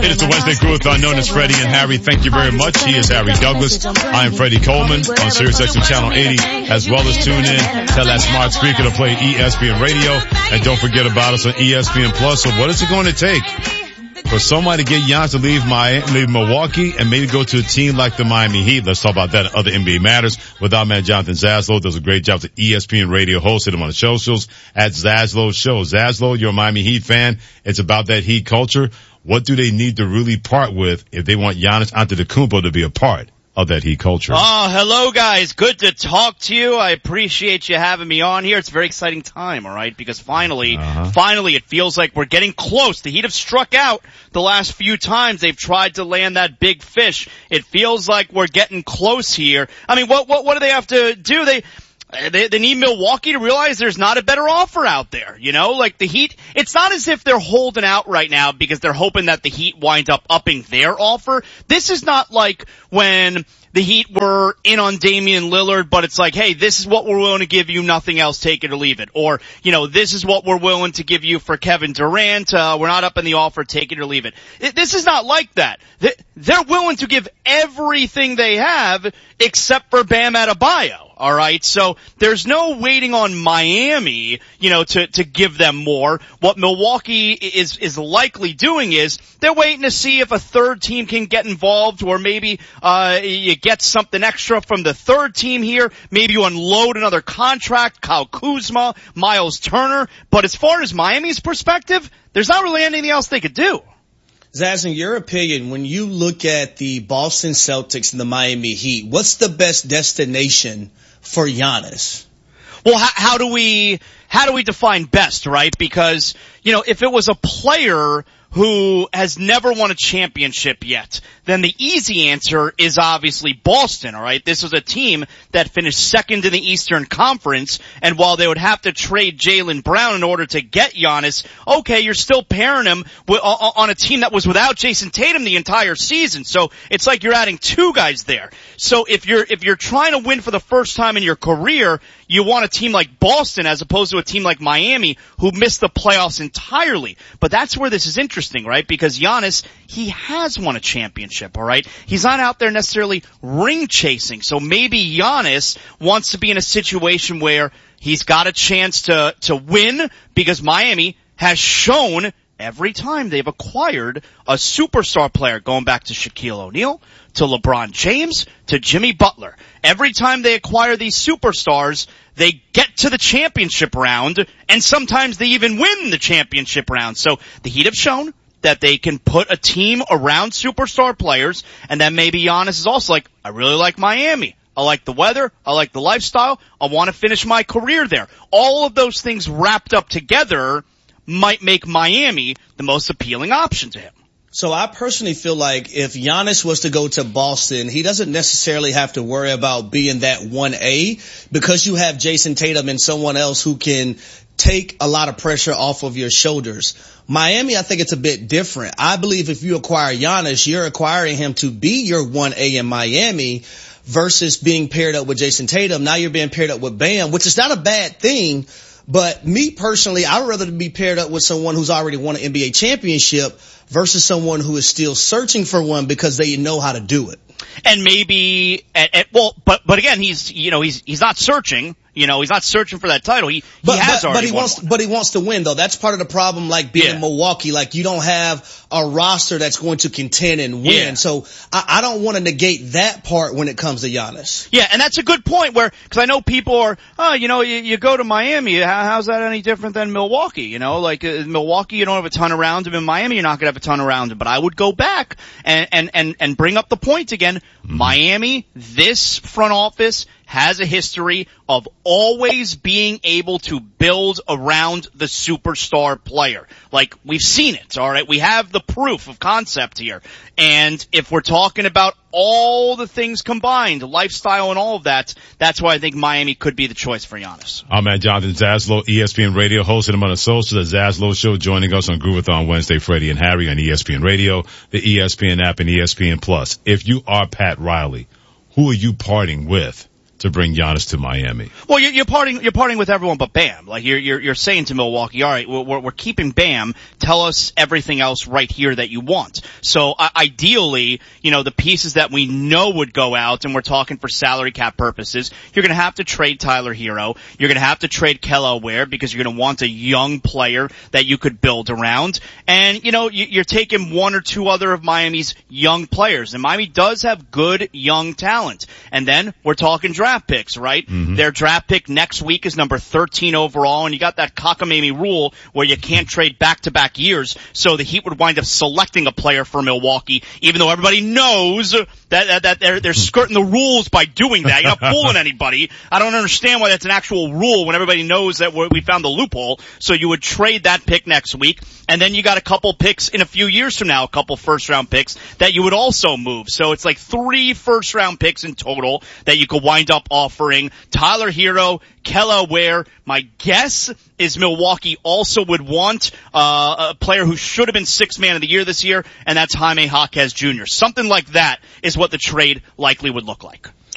It is the Wednesday Groove-a-thon known as Freddie and Harry. Thank you very much. He is Harry Douglas. I am Freddie Coleman on SiriusXM Channel 80, as well as tune in, tell that smart speaker to play ESPN Radio, and don't forget about us on ESPN Plus. So what is it going to take for somebody to get Giannis to leave Milwaukee and maybe go to a team like the Miami Heat? Let's talk about that and other NBA matters with our man Jonathan Zaslow. Does a great job as ESPN Radio host. Hit him on the socials at Zaslow Show. Zaslow, you're a Miami Heat fan. It's about that Heat culture. What do they need to really part with if they want Giannis Antetokounmpo to be a part of that Heat culture? Oh, hello guys. Good to talk to you. I appreciate you having me on here. It's a very exciting time, alright? Because finally it feels like we're getting close. The Heat have struck out the last few times they've tried to land that big fish. It feels like we're getting close here. I mean, what do they have to do? They need Milwaukee to realize there's not a better offer out there, you know? Like the Heat, it's not as if they're holding out right now because they're hoping that the Heat wind up upping their offer. This is not like when the Heat were in on Damian Lillard, but it's like, hey, this is what we're willing to give you, nothing else, take it or leave it. Or, you know, this is what we're willing to give you for Kevin Durant, we're not upping the offer, take it or leave it. This is not like that. They're willing to give everything they have except for Bam Adebayo. All right, so there's no waiting on Miami, you know, to give them more. What Milwaukee is likely doing is they're waiting to see if a third team can get involved, or maybe you get something extra from the third team here. Maybe you unload another contract, Kyle Kuzma, Miles Turner. But as far as Miami's perspective, there's not really anything else they could do. Zaz, in your opinion, when you look at the Boston Celtics and the Miami Heat, what's the best destination for Giannis? Well, how do we define best, right? Because, you know, if it was a player who has never won a championship yet, then the easy answer is obviously Boston, all right? This was a team that finished second in the Eastern Conference, and while they would have to trade Jaylen Brown in order to get Giannis, okay, you're still pairing him on a team that was without Jason Tatum the entire season. So it's like you're adding two guys there. So if you're trying to win for the first time in your career, you want a team like Boston as opposed to a team like Miami who missed the playoffs entirely. But that's where this is interesting, right? Because Giannis, he has won a championship, all right? He's not out there necessarily ring chasing. So maybe Giannis wants to be in a situation where he's got a chance to win, because Miami has shown every time they've acquired a superstar player, going back to Shaquille O'Neal, to LeBron James, to Jimmy Butler. Every time they acquire these superstars, they get to the championship round, and sometimes they even win the championship round. So the Heat have shown that they can put a team around superstar players, and then maybe Giannis is also like, I really like Miami. I like the weather. I like the lifestyle. I want to finish my career there. All of those things wrapped up together might make Miami the most appealing option to him. So I personally feel like if Giannis was to go to Boston, he doesn't necessarily have to worry about being that 1A, because you have Jason Tatum and someone else who can take a lot of pressure off of your shoulders. Miami, I think it's a bit different. I believe if you acquire Giannis, you're acquiring him to be your 1A in Miami versus being paired up with Jason Tatum. Now you're being paired up with Bam, which is not a bad thing. But me personally, I'd rather be paired up with someone who's already won an NBA championship versus someone who is still searching for one because they know how to do it. And maybe, but again, he's not searching. You know, he's not searching for that title. He wants to win, though. That's part of the problem, like being in Milwaukee. Like, you don't have a roster that's going to contend and win. Yeah. So I don't want to negate that part when it comes to Giannis. Yeah, and that's a good point because I know people are, you go to Miami. How's that any different than Milwaukee? You know, like Milwaukee, you don't have a ton around him. In Miami, you're not going to have a ton around him. But I would go back and bring up the point again. Miami, this front office has a history of always being able to build around the superstar player. Like, we've seen it, all right? We have the proof of concept here. And if we're talking about all the things combined, lifestyle and all of that, that's why I think Miami could be the choice for Giannis. I'm at Jonathan Zaslow, ESPN Radio, hosting him on the social, the Zaslow Show, joining us on Groove-a-thon Wednesday, Freddie and Harry on ESPN Radio, the ESPN app, and ESPN Plus. If you are Pat Riley, who are you parting with to bring Giannis to Miami. Well, you're parting with everyone but Bam. Like you're saying to Milwaukee, all right, we're keeping Bam. Tell us everything else right here that you want. So ideally, the pieces that we know would go out, and we're talking for salary cap purposes, you're going to have to trade Tyler Hero. You're going to have to trade Kelly Oubre because you're going to want a young player that you could build around. And you're taking one or two other of Miami's young players, and Miami does have good young talent. And then we're talking draft picks, right? Mm-hmm. Their draft pick next week is number 13 overall, and you got that cockamamie rule where you can't trade back-to-back years, so the Heat would wind up selecting a player for Milwaukee, even though everybody knows that they're skirting the rules by doing that. You're not fooling anybody. I don't understand why that's an actual rule when everybody knows that we found the loophole. So you would trade that pick next week, and then you got a couple picks in a few years from now, a couple first-round picks that you would also move. So it's like 3 first-round picks in total that you could wind up offering. Tyler Hero, Kelly Oubre. My guess is Milwaukee also would want a player who should have been 6th man of the year this year, and that's Jaime Jaquez Jr. Something like that is what the trade likely would look like.